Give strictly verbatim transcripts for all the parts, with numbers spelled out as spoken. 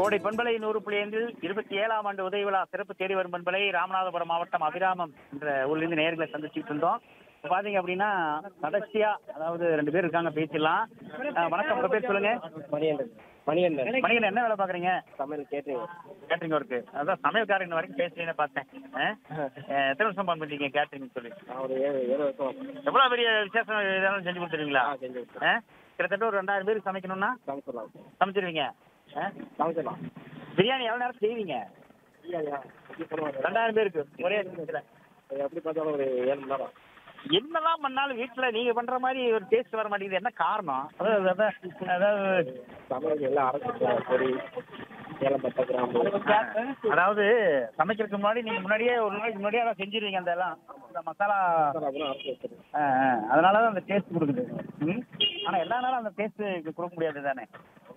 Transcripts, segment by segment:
கோடை பண்பலை நூறு புள்ளி ஐந்தில் இருபத்தி ஏழாம் ஆண்டு உதய விழா சிறப்பு தேடி வரும் பண்பலை ராமநாதபுரம் மாவட்டம் அபிராமம் என்ற ஊர்லேருந்து நேர்களை சந்திச்சுட்டு இருந்தோம். இப்போ பார்த்தீங்க அப்படின்னா கடைசியா அதாவது ரெண்டு பேர் இருக்காங்க, பேசிடலாம். வணக்கம், உங்க பேர் சொல்லுங்க. மணிகண்டன். மணிகண்டன். மணிகண்டன், என்ன வேலை பார்க்குறீங்க? சமையல் கேட்டரிங். Catering work. அதான் சமையல்காரன் வரைக்கும் பேசுறீங்கன்னு பார்த்தேன். எத்தனை வருஷம் பண்ணிட்டீங்க கேட்டரிங் சொல்லி? ஒரு ஏழு ஏழு வருஷம். எவ்வளோ பெரிய விசேஷம் ஏதாவது செஞ்சு கொடுத்துருவீங்களா? செஞ்சு கிட்டத்தட்ட ஒரு ரெண்டாயிரம் பேருக்கு சமைக்கணும்னா சமைச்சிடலாம். சமைச்சிருவீங்க. சமைச்சிடலாம். பிரியாணி எவ்வளோ நேரம் செய்வீங்க? ரெண்டாயிரம் பேருக்கு ஒரே எப்படி பார்த்தாலும் ஒரு ஏழு மணி நேரம். என்னதான் பண்ணாலும் வீட்டில் நீங்க பண்ற மாதிரி ஒரு டேஸ்ட் வர மாட்டேங்குது, என்ன காரணம்? அதாவது அதான் அதாவது சமையலுக்கு எல்லாம் அரைச்சி பொடி ஏழை பத்து கிராம்பு. அதாவது சமைக்கிறதுக்கு முன்னாடி நீங்க முன்னாடியே ஒரு நாளைக்கு முன்னாடியே அதை செஞ்சிருவீங்க. அந்த எல்லாம் இந்த மசாலா அரைச்சி வச்சிருக்கேன். அதனால தான் அந்த டேஸ்ட் கொடுக்குது. ம் ஆனால் எல்லா நாளும் அந்த டேஸ்ட் கொடுக்க முடியாது தானே?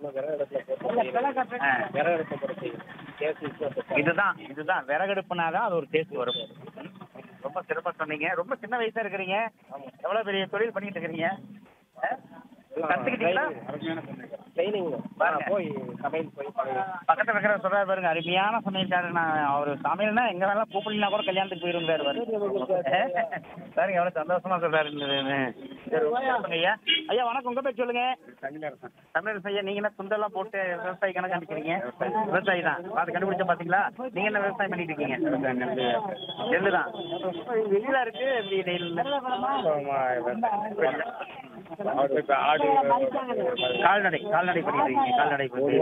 இதுதான் இதுதான் விறகடுப்புனாதான் அது ஒரு டேஸ்ட் வரும். ரொம்ப சிறப்பாக சொன்னீங்க. ரொம்ப சின்ன வயசா இருக்கிறீங்க, எவ்வளோ பெரிய தொழில் பண்ணிட்டு இருக்கிறீங்க. கற்றுக்கிட்டீங்களா? ட்ரைனிங் போய் சமையல் போய் பக்கத்தில் இருக்கிற சொல்றாரு பாருங்க, அருமையான சமையல்காரர். நான் அவர் சமையல்னா எங்க வேணாலும் கூப்பிடலாம் கூட கல்யாணத்துக்கு போயிருந்தாரு பாருங்க, எவ்வளோ சந்தோஷமா சொல்றாரு. ஐயா ஐயா வணக்கம், உங்க பேர் சொல்லுங்க. தமிழரசு ஐயா, நீங்க என்ன துண்டெல்லாம் போட்டு விவசாயி கணக்கு காமிக்கிறீங்க? விவசாயி தான், அது கண்டுபிடிச்ச பாத்தீங்களா? நீங்க என்ன விவசாயம் பண்ணிட்டு இருக்கீங்க? நெல்லு தான். வெளியில இருக்கு கால்நடை கால்நடை பண்ணிட்டு இருக்கீங்க. கால்நடை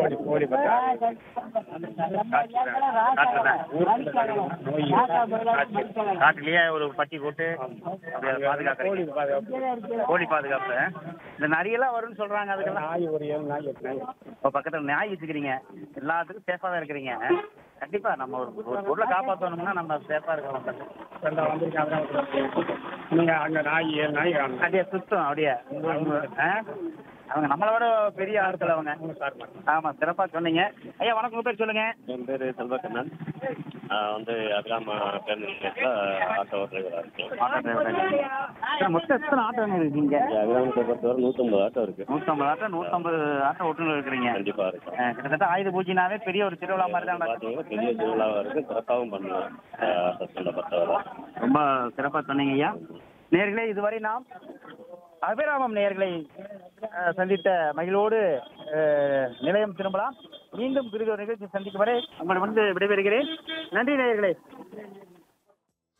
காட்டுலயே ஒரு பட்டி போட்டு பாதுகாப்பு, கோழி பாதுகாப்பு. இந்த நரியெல்லாம் வரும்னு சொல்றாங்க, அதுக்கெல்லாம் நாய் ஒரு ஏழு நாய் எட்டு நாய். இப்போ பக்கத்தில் நாய் வச்சுக்கிறீங்க, எல்லாத்துக்கும் சேஃபாக தான் இருக்கிறீங்க. கண்டிப்பா நம்ம ஒரு பொருளை காப்பாற்றணும்னா நம்ம சேஃபாக இருக்கணும். நீங்க அங்க நாய் ஏழு நாய் அப்படியே சுத்தம் அப்படியே. அவங்க நம்மளோட பெரிய ஆட்கள் அவங்க. ஆமா, சிறப்பா சொன்னீங்க. ஐயா வணக்கம், உங்க பேர் சொல்லுங்க. என் பேர் செல்வக்கண்ணன். வந்து அபிராம பேருந்து ஆட்டோ டிரைவராக இருக்கேன். Auto driver. மொத்தம் எத்தனை ஆட்டோ இருக்கீங்க? அபிராமத்தை பொறுத்தவரை நூற்றம்பது ஆட்டோ இருக்கு. நூற்றம்பது ஆட்டோ நூற்றம்பது ஆட்டோ ஓட்டுநர் இருக்கிறீங்க. கண்டிப்பாக இருக்கு. கிட்டத்தட்ட ஆயுத பூஜைனாவே பெரிய ஒரு திருவிழா மாதிரி தான் பார்த்தீங்கன்னா பெரிய திருவிழாவாக இருக்கு. சிறப்பாகவும் பண்ணுவோம். சஸ்பெண்டை பொறுத்தவரை ரொம்ப சிறப்பாக சொன்னீங்க ஐயா. நேர்களே, இதுவரை நாம் அபிராமம் நேர்களை சந்தித்த மகிழ்வோடு நிலையம் திரும்பலாம். மீண்டும் பிரிவு நிகழ்ச்சி சந்திக்கும் வரை உங்களை வந்து விடைபெறுகிறேன். நன்றி நேயர்களே.